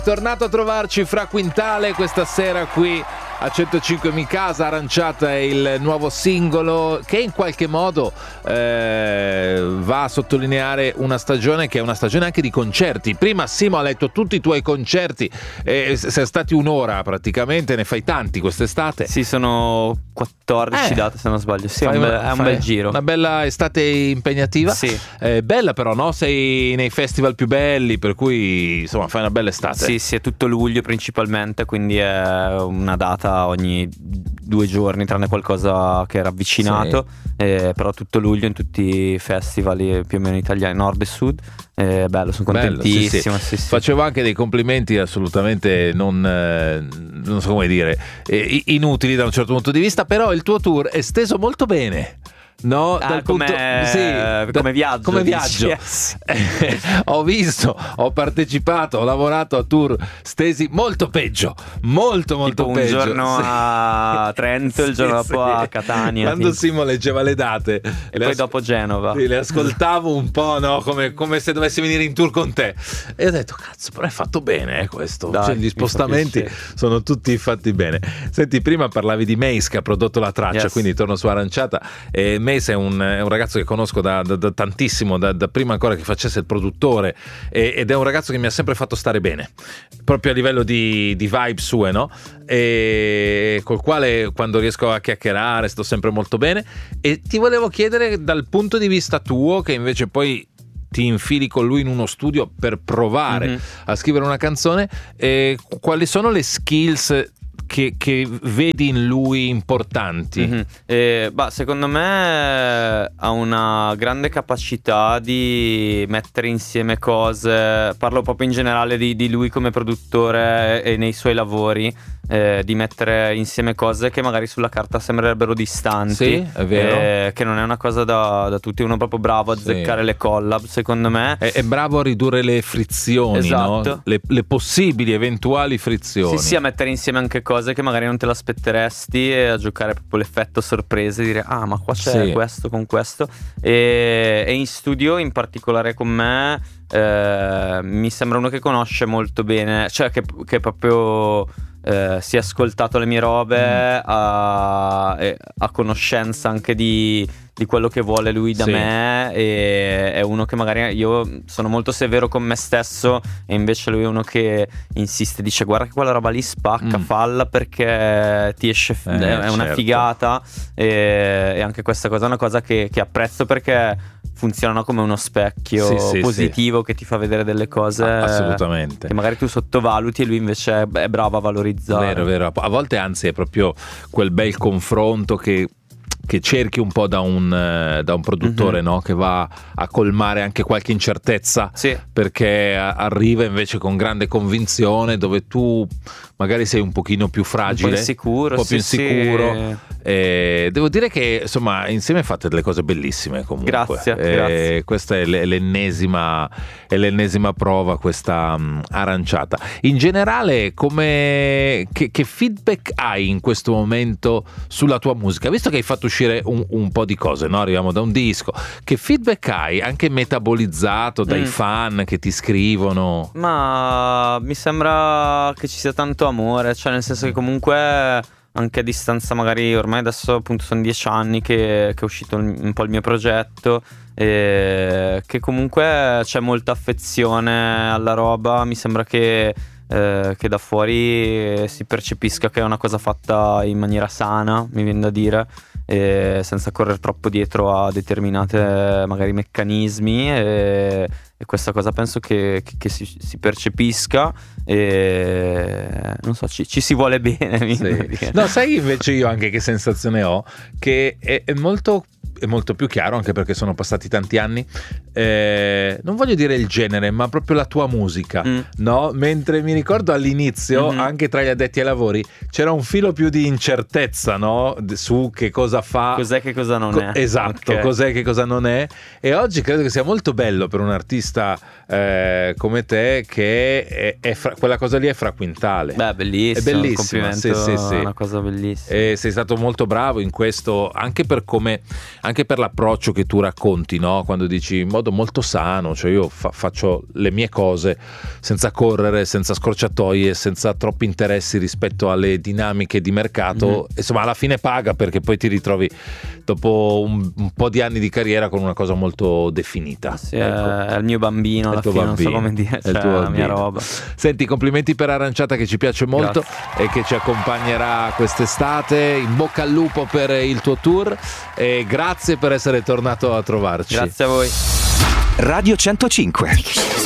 Tornato a trovarci Fra Quintale questa sera qui a 105 Mi Casa. Aranciata è il nuovo singolo che in qualche modo va a sottolineare una stagione che è una stagione anche di concerti. Prima Simo ha letto tutti i tuoi concerti, sei stati un'ora praticamente, ne fai tanti quest'estate. Sì, sono 14 date se non sbaglio. Sì, è un bel giro. Una bella estate impegnativa. Sì. Bella però, no? Sei nei festival più belli, per cui insomma fai una bella estate. Sì, è tutto luglio principalmente, quindi è una data ogni 2 giorni, tranne qualcosa che era avvicinato, sì. Però tutto luglio in tutti i festival più o meno italiani, nord e sud. Bello, sono contentissimo. Sì. Facevo anche dei complimenti assolutamente non so come dire, inutili da un certo punto di vista, però il tuo tour è steso molto bene. No, come viaggio. Come viaggio. Yes. Ho visto, ho partecipato, ho lavorato a tour stesi molto peggio, molto tipo peggio. Un giorno a Trento, il giorno dopo a Catania. Quando Simo leggeva le date e poi dopo Genova. Sì, le ascoltavo un po', no, come se dovessi venire in tour con te. E ho detto, cazzo, però è fatto bene questo. Dai, cioè, gli spostamenti sono tutti fatti bene. Senti, prima parlavi di Mace che ha prodotto la traccia, yes. Quindi torno su Aranciata. Mace è un ragazzo che conosco da tantissimo, da prima ancora che facesse il produttore, ed è un ragazzo che mi ha sempre fatto stare bene, proprio a livello di vibe sue, no? E col quale quando riesco a chiacchierare sto sempre molto bene. E ti volevo chiedere dal punto di vista tuo, che invece poi ti infili con lui in uno studio per provare a scrivere una canzone, quali sono le skills che vedi in lui importanti? Secondo me ha una grande capacità di mettere insieme cose. Parlo proprio in generale di lui come produttore e nei suoi lavori, di mettere insieme cose che magari sulla carta sembrerebbero distanti. Sì, è vero. Che non è una cosa da tutti. Uno proprio bravo a azzeccare le collab, secondo me. È bravo a ridurre le frizioni, esatto. No? Le possibili eventuali frizioni. Sì, a mettere insieme anche cose che magari non te l'aspetteresti, e a giocare proprio l'effetto sorpresa, e dire ma qua c'è questo con questo. E in studio in particolare con me mi sembra uno che conosce molto bene, cioè che proprio si è ascoltato le mie robe, a conoscenza anche di quello che vuole lui da me, e è uno che magari, io sono molto severo con me stesso e invece lui è uno che insiste, dice guarda che quella roba lì spacca, falla perché ti esce, è una figata, e anche questa cosa è una cosa che apprezzo, perché funzionano come uno specchio positivo che ti fa vedere delle cose assolutamente che magari tu sottovaluti, e lui invece è bravo a valorizzare. Vero. A volte anzi è proprio quel bel confronto che cerchi un po' da un produttore, no? Che va a colmare anche qualche incertezza, perché arriva invece con grande convinzione, dove tu magari sei un pochino più fragile, un po' più insicuro. Devo dire che insomma insieme fate delle cose bellissime comunque. Grazie. Questa è l'ennesima prova, questa Aranciata. In generale, che feedback hai in questo momento sulla tua musica, visto che hai fatto uscire un po' di cose, no? Arriviamo da un disco, che feedback hai anche metabolizzato dai fan che ti scrivono? Ma mi sembra che ci sia tanto amore, cioè nel senso che comunque anche a distanza, magari ormai adesso appunto sono 10 anni che è uscito un po' il mio progetto, che comunque c'è molta affezione alla roba. Mi sembra che da fuori si percepisca che è una cosa fatta in maniera sana, mi viene da dire, senza correre troppo dietro a determinate magari meccanismi, e questa cosa penso che si percepisca, e non so, ci si vuole bene. No, sai invece io anche che sensazione ho? Che è molto più chiaro, anche perché sono passati tanti anni, non voglio dire il genere, ma proprio la tua musica, no? Mentre mi ricordo all'inizio, anche tra gli addetti ai lavori, c'era un filo più di incertezza, no? Su che cosa fa, cos'è che cosa non è. Esatto, cos'è che cosa non è. E oggi credo che sia molto bello per un artista artista come te che quella cosa lì è fra quintale. Beh, bellissimo, è bellissimo, complimento, è una cosa bellissima. E sei stato molto bravo in questo, anche per l'approccio che tu racconti, no? Quando dici in modo molto sano, cioè io faccio le mie cose senza correre, senza scorciatoie, senza troppi interessi rispetto alle dinamiche di mercato. Insomma, alla fine paga, perché poi ti ritrovi dopo un po' di anni di carriera con una cosa molto definita. Sì, ecco. È il mio bambino alla fine, non so come dire, cioè la mia roba. Senti, complimenti per Aranciata, che ci piace molto. Grazie. E che ci accompagnerà quest'estate. In bocca al lupo per il tuo tour e grazie per essere tornato a trovarci. Grazie a voi. Radio 105.